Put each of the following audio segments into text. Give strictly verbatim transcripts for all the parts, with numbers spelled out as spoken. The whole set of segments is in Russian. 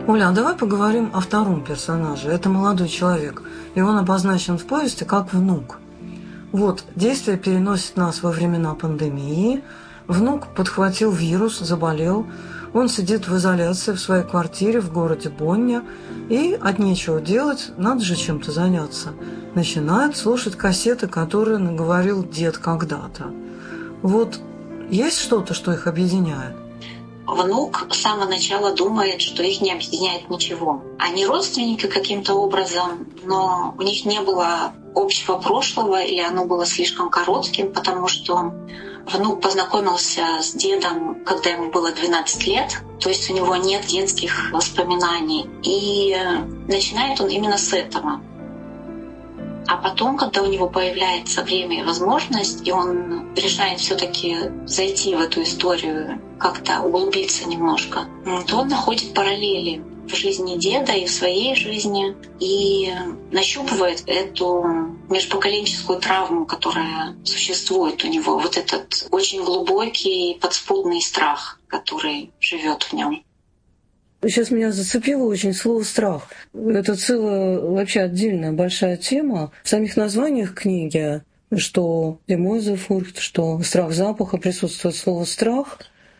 Оля, а давай поговорим о втором персонаже. Это молодой человек, и он обозначен в повести как внук. Вот, действие переносит нас во времена пандемии. Внук подхватил вирус, заболел. Он сидит в изоляции в своей квартире в городе Боння, и от нечего делать, надо же чем-то заняться. Начинает слушать кассеты, которые наговорил дед когда-то. Вот есть что-то, что их объединяет? Внук с самого начала думает, что их не объединяет ничего. Они родственники каким-то образом, но у них не было общего прошлого, или оно было слишком коротким, потому что внук познакомился с дедом, когда ему было двенадцать лет, то есть у него нет детских воспоминаний. И начинает он именно с этого. А потом, когда у него появляется время и возможность, и он решает все-таки зайти в эту историю, как-то углубиться немножко, то он находит параллели в жизни деда и в своей жизни и нащупывает эту межпоколенческую травму, которая существует у него, вот этот очень глубокий подспудный страх, который живет в нем. Сейчас меня зацепило очень слово «страх». Это целая вообще отдельная большая тема. В самих названиях книги, что «Демойзефурхт», что «Страх запаха», присутствует слово «страх».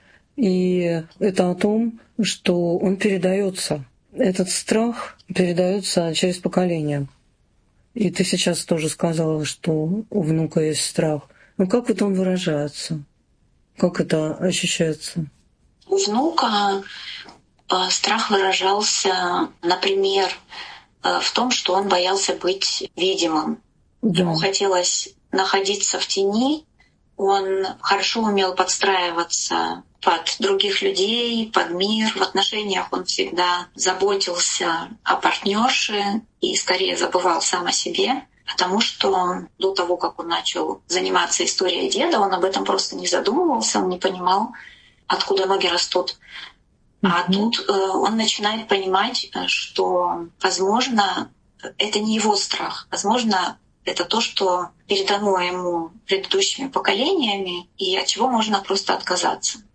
И это о том, что он передается. Этот страх передается через поколение. И ты сейчас тоже сказала, что у внука есть страх. Но как вот он выражается? Как это ощущается? У внука страх выражался, например, в том, что он боялся быть видимым. Да. Ему хотелось находиться в тени, он хорошо умел подстраиваться под других людей, под мир. В отношениях он всегда заботился о партнерше и скорее забывал сам о себе, потому что до того, как он начал заниматься историей деда, он об этом просто не задумывался, он не понимал, откуда ноги растут. А тут э, он начинает понимать, что, возможно, это не его страх, возможно, это то, что передано ему предыдущими поколениями, и от чего можно просто отказаться.